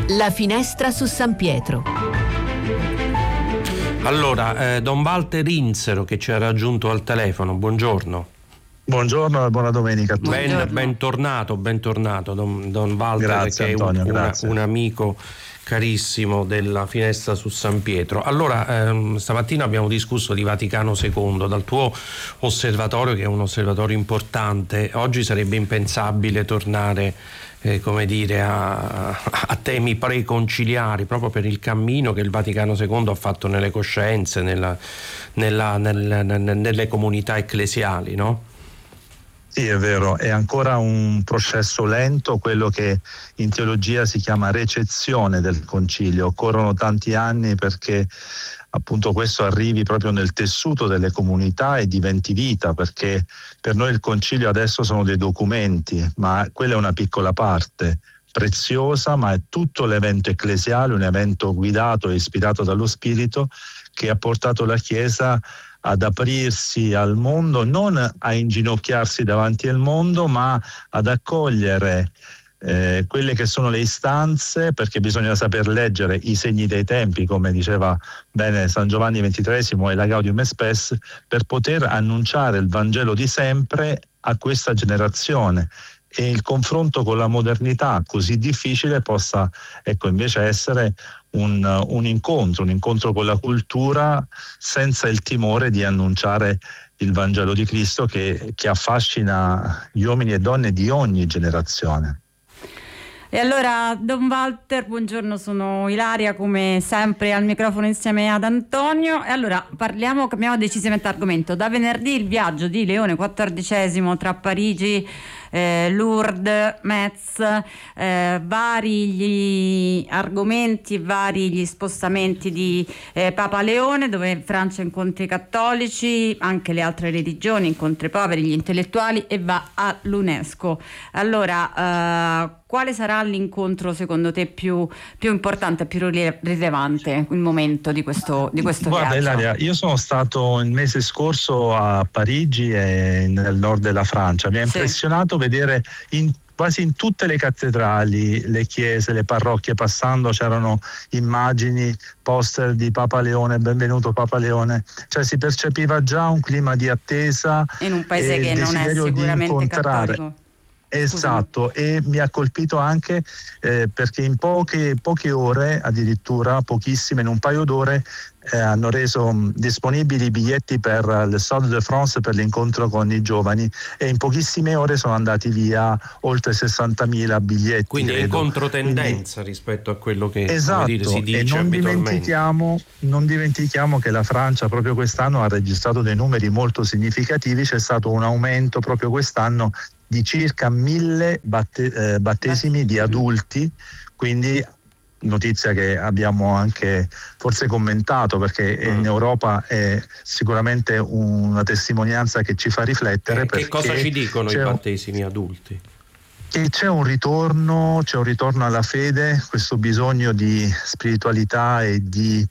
La finestra su San Pietro. Allora, Don Walter Insero che ci ha raggiunto al telefono, buongiorno. Buongiorno e buona domenica a tutti. Bentornato Don Walter. Grazie, che Antonio, è un amico carissimo della finestra su San Pietro. Allora, stamattina abbiamo discusso di Vaticano II, dal tuo osservatorio, che è un osservatorio importante. Oggi sarebbe impensabile tornare a temi preconciliari, proprio per il cammino che il Vaticano II ha fatto nelle coscienze, nelle comunità ecclesiali, no? Sì, è vero, è ancora un processo lento, quello che in teologia si chiama recezione del concilio. Occorrono tanti anni perché appunto questo arrivi proprio nel tessuto delle comunità e diventi vita, perché per noi il concilio adesso sono dei documenti, ma quella è una piccola parte preziosa, ma è tutto l'evento ecclesiale, un evento guidato e ispirato dallo Spirito che ha portato la Chiesa ad aprirsi al mondo, non a inginocchiarsi davanti al mondo, ma ad accogliere quelle che sono le istanze, perché bisogna saper leggere i segni dei tempi, come diceva bene San Giovanni XXIII e la Gaudium et Spes, per poter annunciare il Vangelo di sempre a questa generazione, e il confronto con la modernità così difficile possa invece essere un incontro con la cultura, senza il timore di annunciare il Vangelo di Cristo che affascina gli uomini e donne di ogni generazione. E allora, Don Walter, buongiorno, sono Ilaria, come sempre al microfono insieme ad Antonio. E allora cambiamo decisamente argomento. Da venerdì il viaggio di Leone XIV tra Parigi, Lourdes, Metz, vari gli argomenti, vari gli spostamenti di Papa Leone, dove Francia incontra i cattolici, anche le altre religioni, incontra i poveri, gli intellettuali, e va all'UNESCO. Allora, quale sarà l'incontro secondo te più importante, più rilevante, il momento di questo Guarda, viaggio? Ilaria, io sono stato il mese scorso a Parigi e nel nord della Francia. Mi ha impressionato vedere quasi in tutte le cattedrali, le chiese, le parrocchie passando, c'erano immagini, poster di Papa Leone, benvenuto Papa Leone, cioè si percepiva già un clima di attesa in un paese che non è sicuramente cattolico. Esatto, e mi ha colpito anche perché in poche ore, addirittura pochissime, in un paio d'ore, hanno reso disponibili i biglietti per le Stade de France, per l'incontro con i giovani, e in pochissime ore sono andati via oltre 60.000 biglietti. Quindi è in controtendenza rispetto a quello che si dice e non abitualmente. Non dimentichiamo che la Francia proprio quest'anno ha registrato dei numeri molto significativi. C'è stato un aumento proprio quest'anno di circa 1.000 battesimi di adulti, quindi notizia che abbiamo anche forse commentato, perché in Europa è sicuramente una testimonianza che ci fa riflettere. Che cosa ci dicono i battesimi adulti? Che c'è un ritorno alla fede, questo bisogno di spiritualità e di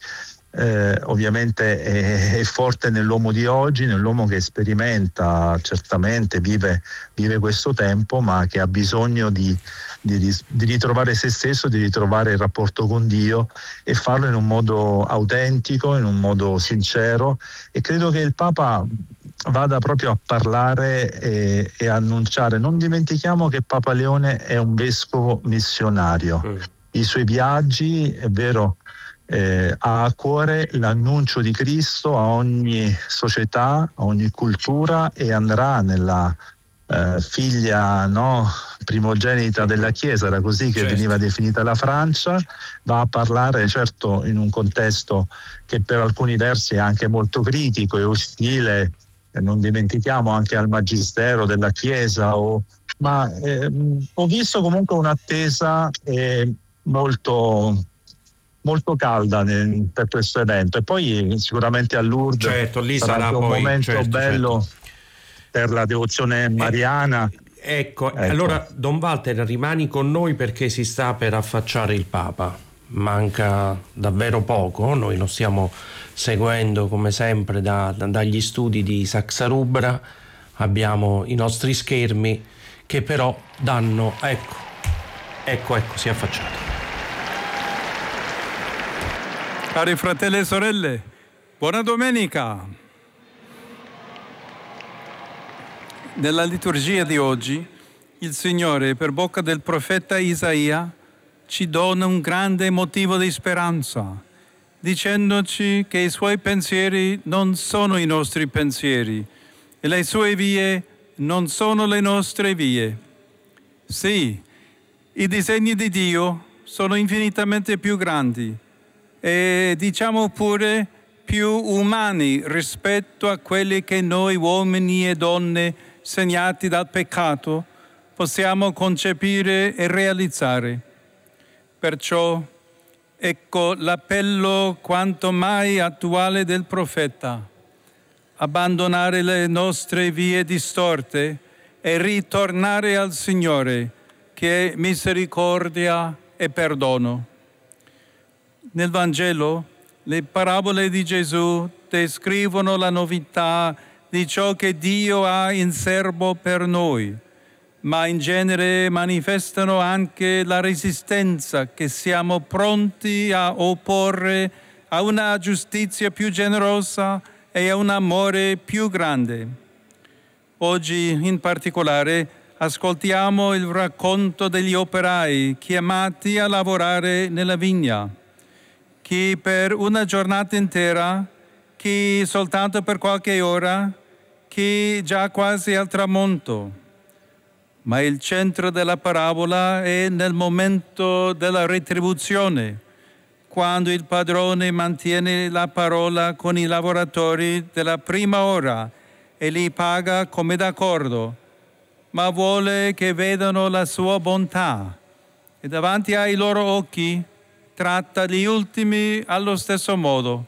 ovviamente è forte nell'uomo di oggi, nell'uomo che sperimenta, certamente vive questo tempo, ma che ha bisogno di ritrovare se stesso, di ritrovare il rapporto con Dio, e farlo in un modo autentico, in un modo sincero. E credo che il Papa vada proprio a parlare e annunciare. Non dimentichiamo che Papa Leone è un vescovo missionario. I suoi viaggi, è vero, ha a cuore l'annuncio di Cristo a ogni società, a ogni cultura, e andrà nella figlia primogenita della Chiesa, era così che veniva definita la Francia. Va a parlare, certo, in un contesto che per alcuni versi è anche molto critico e ostile, non dimentichiamo, anche al magistero della Chiesa, ma ho visto comunque un'attesa molto calda per questo evento. E poi sicuramente a Lourdes lì sarà un momento bello per la devozione mariana. Ecco, allora Don Walter, rimani con noi perché si sta per affacciare il Papa. Manca davvero poco, noi lo stiamo seguendo come sempre dagli studi di Saxa Rubra, abbiamo i nostri schermi che però danno, ecco, si è affacciato. Cari fratelli e sorelle, buona domenica! Nella liturgia di oggi, il Signore, per bocca del profeta Isaia, ci dona un grande motivo di speranza, dicendoci che i Suoi pensieri non sono i nostri pensieri e le Sue vie non sono le nostre vie. Sì, i disegni di Dio sono infinitamente più grandi e diciamo pure più umani rispetto a quelli che noi uomini e donne segnati dal peccato possiamo concepire e realizzare. Perciò ecco l'appello quanto mai attuale del profeta: abbandonare le nostre vie distorte e ritornare al Signore, che è misericordia e perdono. Nel Vangelo, le parabole di Gesù descrivono la novità di ciò che Dio ha in serbo per noi, ma in genere manifestano anche la resistenza che siamo pronti a opporre a una giustizia più generosa e a un amore più grande. Oggi, in particolare, ascoltiamo il racconto degli operai chiamati a lavorare nella vigna. Chi per una giornata intera, chi soltanto per qualche ora, chi già quasi al tramonto. Ma il centro della parabola è nel momento della retribuzione, quando il padrone mantiene la parola con i lavoratori della prima ora e li paga come d'accordo, ma vuole che vedano la sua bontà e davanti ai loro occhi tratta gli ultimi allo stesso modo.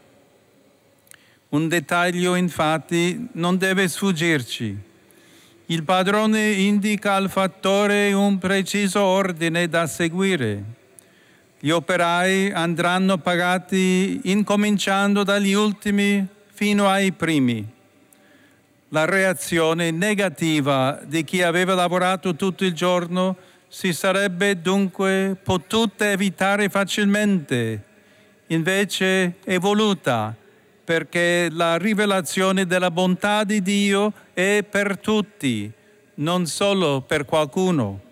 Un dettaglio infatti non deve sfuggirci. Il padrone indica al fattore un preciso ordine da seguire. Gli operai andranno pagati incominciando dagli ultimi fino ai primi. La reazione negativa di chi aveva lavorato tutto il giorno si sarebbe dunque potuta evitare facilmente. Invece è voluta, perché la rivelazione della bontà di Dio è per tutti, non solo per qualcuno.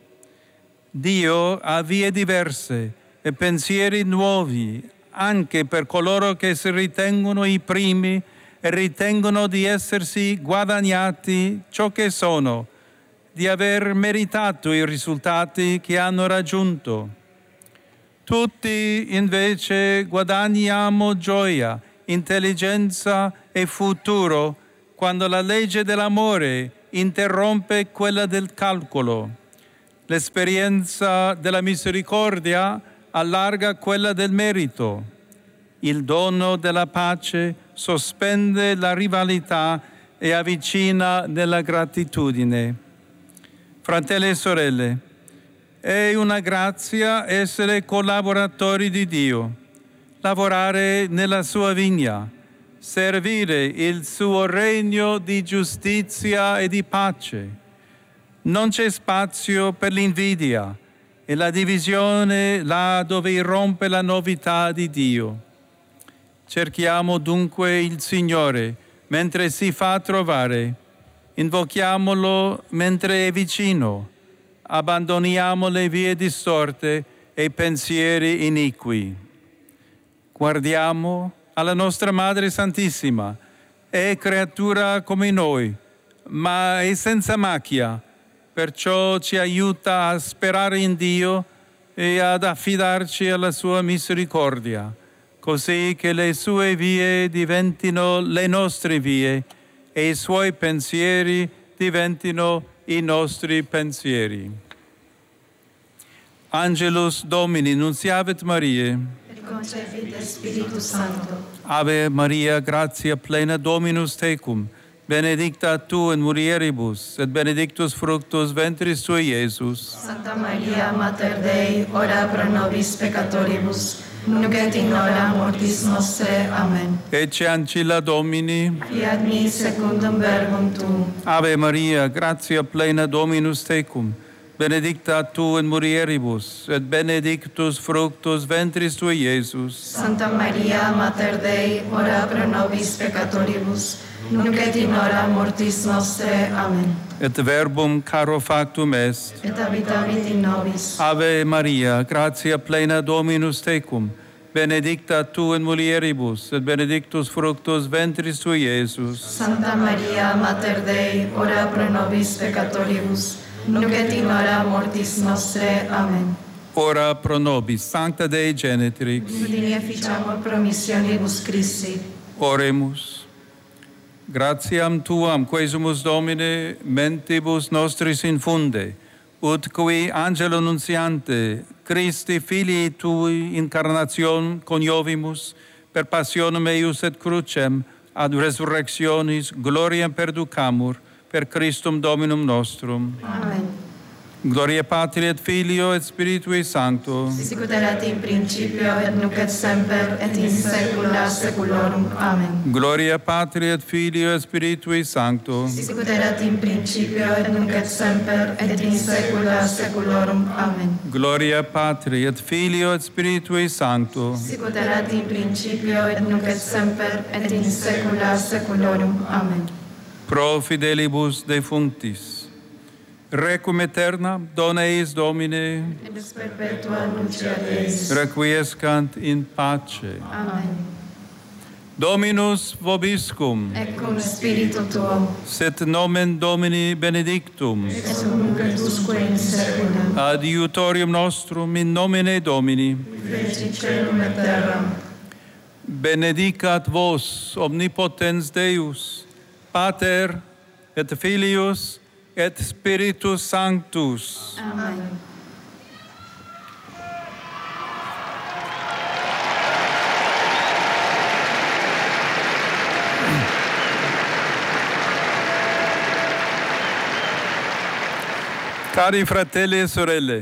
Dio ha vie diverse e pensieri nuovi anche per coloro che si ritengono i primi e ritengono di essersi guadagnati ciò che sono, di aver meritato i risultati che hanno raggiunto. Tutti invece guadagniamo gioia, intelligenza e futuro quando la legge dell'amore interrompe quella del calcolo. L'esperienza della misericordia allarga quella del merito. Il dono della pace sospende la rivalità e avvicina nella gratitudine. Fratelli e sorelle, è una grazia essere collaboratori di Dio, lavorare nella sua vigna, servire il suo regno di giustizia e di pace. Non c'è spazio per l'invidia e la divisione là dove irrompe la novità di Dio. Cerchiamo dunque il Signore mentre si fa trovare, invochiamolo mentre è vicino, abbandoniamo le vie distorte e i pensieri iniqui. Guardiamo alla nostra Madre Santissima, è creatura come noi, ma è senza macchia, perciò ci aiuta a sperare in Dio e ad affidarci alla sua misericordia, così che le sue vie diventino le nostre vie e i suoi pensieri diventino i nostri pensieri. Angelus Domini, nunciavit Mariae. Et concepit Spiritus Sancto. Ave Maria, gratia plena Dominus tecum, benedicta tu in mulieribus, et benedictus fructus ventris tui, Iesus. Santa Maria, Mater Dei, ora pro nobis peccatoribus, nunc et in hora mortis nostre. Amen. Ecce ancilla Domini. Fiat mi secundum verbum tuum. Ave Maria, gratia plena Dominus tecum, benedicta tu in mulieribus, et benedictus fructus ventris tui, Iesus. Santa Maria, Mater Dei, ora pro nobis peccatoribus, nunc et in hora mortis nostre. Amen. Et verbum caro factum est. Et habitavit in nobis. Ave Maria, gratia plena Dominus tecum, benedicta tu in mulieribus, et benedictus fructus ventris tui, Iesus. Santa Maria, Mater Dei, ora pro nobis peccatoribus, nunc et in hora mortis nostre. Amen. Ora pro nobis, Sancta Dei Genitrix. Udini efficiamur promissionibus Christi. Oremus. Gratiam tuam, quesumus Domine, mentibus nostris infunde, ut qui angelo nuntiante, Christi filii tui incarnation coniovimus, per passionem eius et crucem, ad resurrectionis gloriam perducamur, per Christum Dominum nostrum. Amen. Gloria Patri et Filio et Spiritui Sancto. Sic ut erat in principio et nunc et semper et in saecula saeculorum. Amen. Gloria Patri et Filio et Spiritui Sancto. Sic ut erat in principio et nunc et semper et in saecula saeculorum. Amen. Gloria Patri et Filio et Spiritui Sancto. Sic ut erat in principio et nunc et semper et in saecula saeculorum. Amen. Pro fidelibus defunctis. Requiem aeterna, dona eis Domine, Et ex perpetua lucia Deis. requiescant in pace. Amen. Dominus vobiscum, Et cum spiritu tuo, sit nomen Domini benedictum, et nunc et usque in saecula. adiutorium nostrum in nomine Domini. Feci celum et terram. Benedicat vos omnipotens Deus, Pater et Filius et Spiritus Sanctus. Amen. Cari fratelli e sorelle,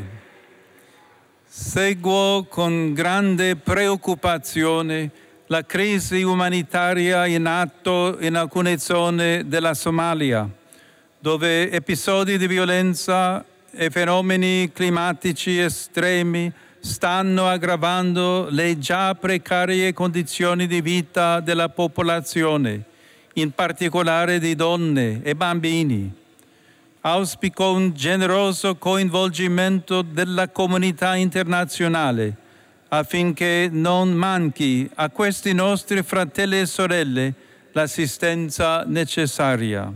seguo con grande preoccupazione la crisi umanitaria in atto in alcune zone della Somalia, dove episodi di violenza e fenomeni climatici estremi stanno aggravando le già precarie condizioni di vita della popolazione, in particolare di donne e bambini. Auspico un generoso coinvolgimento della comunità internazionale affinché non manchi a questi nostri fratelli e sorelle l'assistenza necessaria.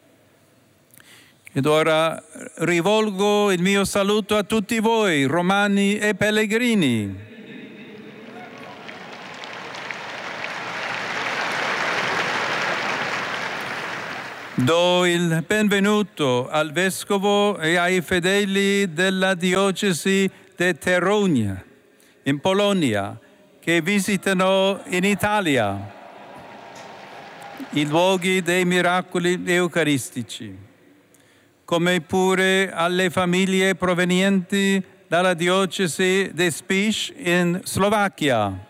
Ed ora rivolgo il mio saluto a tutti voi, romani e pellegrini. Do il benvenuto al vescovo e ai fedeli della diocesi di Terogna, in Polonia, che visitano in Italia i luoghi dei miracoli eucaristici, come pure alle famiglie provenienti dalla diocesi di Spiš in Slovacchia.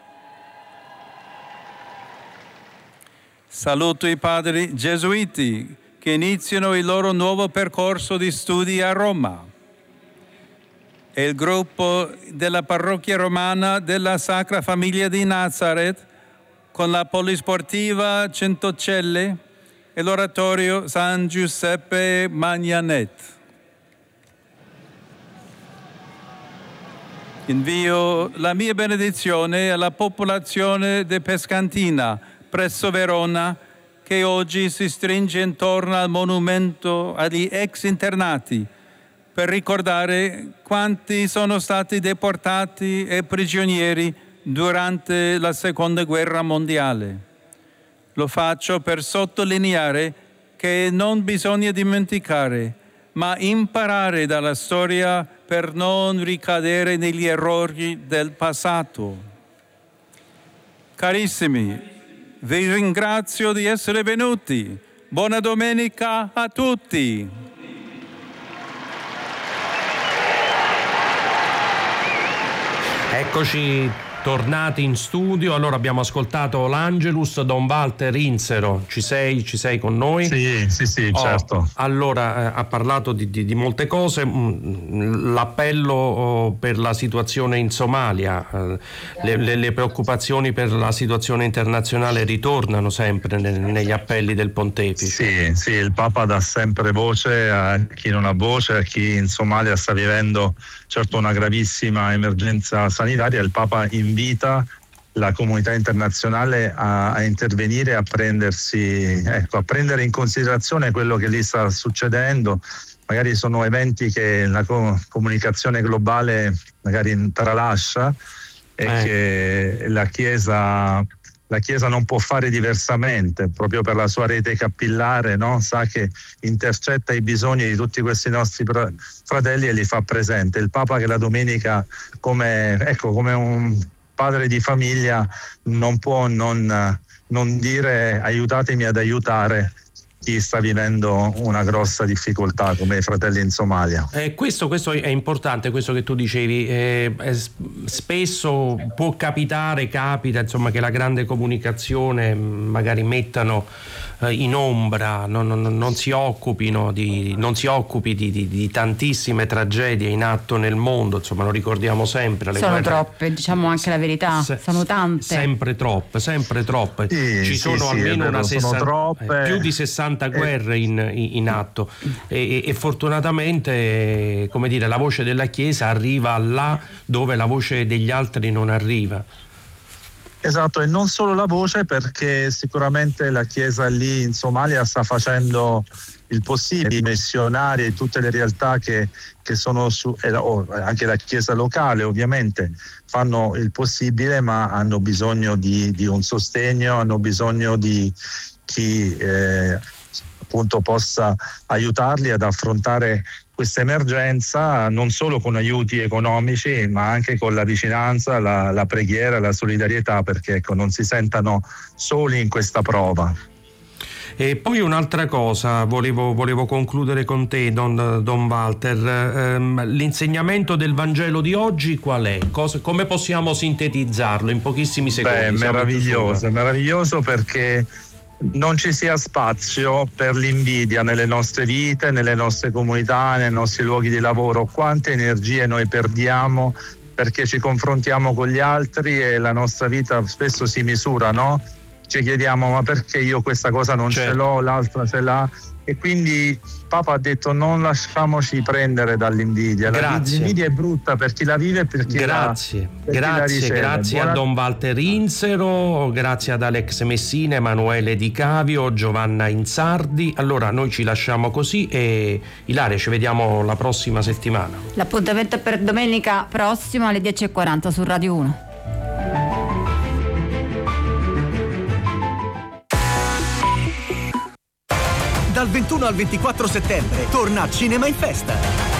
Saluto i padri gesuiti che iniziano il loro nuovo percorso di studi a Roma e il gruppo della parrocchia romana della Sacra Famiglia di Nazareth con la polisportiva Centocelle e l'oratorio San Giuseppe Magnanet. Invio la mia benedizione alla popolazione di Pescantina, presso Verona, che oggi si stringe intorno al monumento agli ex internati per ricordare quanti sono stati deportati e prigionieri durante la Seconda Guerra Mondiale. Lo faccio per sottolineare che non bisogna dimenticare, ma imparare dalla storia per non ricadere negli errori del passato. Carissimi, vi ringrazio di essere venuti. Buona domenica a tutti. Eccoci tornati in studio. Allora abbiamo ascoltato l'Angelus, Don Walter Insero, ci sei con noi? Sì, certo. Allora ha parlato di molte cose, l'appello per la situazione in Somalia, le preoccupazioni per la situazione internazionale ritornano sempre negli appelli del pontefice. Sì, il Papa dà sempre voce a chi non ha voce, a chi in Somalia sta vivendo certo una gravissima emergenza sanitaria. Il Papa invita la comunità internazionale a intervenire, a prendere in considerazione quello che lì sta succedendo. Magari sono eventi che la comunicazione globale magari tralascia e che la Chiesa non può fare diversamente, proprio per la sua rete capillare, no? Sa che intercetta i bisogni di tutti questi nostri fratelli e li fa presente. Il Papa che la domenica, come un padre di famiglia, non può non dire aiutatemi ad aiutare chi sta vivendo una grossa difficoltà come i fratelli in Somalia. Questo è importante, questo che tu dicevi. Spesso può capita insomma, che la grande comunicazione magari mettano in ombra, non si occupi di tantissime tragedie in atto nel mondo, insomma lo ricordiamo sempre. Sono troppe, diciamo anche la verità, sono tante. Sempre troppe. Ci sono almeno più di 60 guerre in atto e fortunatamente, come dire, la voce della Chiesa arriva là dove la voce degli altri non arriva. Esatto, e non solo la voce, perché sicuramente la Chiesa lì in Somalia sta facendo il possibile, i missionari e tutte le realtà che sono anche la Chiesa locale ovviamente fanno il possibile, ma hanno bisogno di un sostegno, hanno bisogno di chi appunto possa aiutarli ad affrontare questa emergenza, non solo con aiuti economici ma anche con la vicinanza, la preghiera, la solidarietà, perché non si sentano soli in questa prova. E poi un'altra cosa, volevo concludere con te, Don Walter. L'insegnamento del Vangelo di oggi qual è? Come possiamo sintetizzarlo in pochissimi secondi? È meraviglioso perché non ci sia spazio per l'invidia nelle nostre vite, nelle nostre comunità, nei nostri luoghi di lavoro. Quante energie noi perdiamo perché ci confrontiamo con gli altri e la nostra vita spesso si misura, no? Ci chiediamo ma perché io questa cosa non ce l'ho, l'altra ce l'ha, e quindi Papa ha detto non lasciamoci prendere dall'invidia. L'invidia è brutta per chi la vive e per chi la riceve. Grazie a Don Walter Insero, grazie ad Alex Messina, Emanuele Di Cavio, Giovanna Insardi. Allora noi ci lasciamo così e Ilaria, ci vediamo la prossima settimana. L'appuntamento è per domenica prossima alle 10:40 su Radio 1. Dal 21 al 24 settembre torna Cinema in Festa.